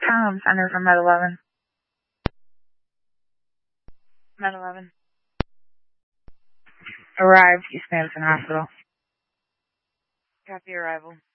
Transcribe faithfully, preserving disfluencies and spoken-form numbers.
Tom, Center from Med eleven. Med eleven. Arrived, East Madison Hospital. Copy arrival.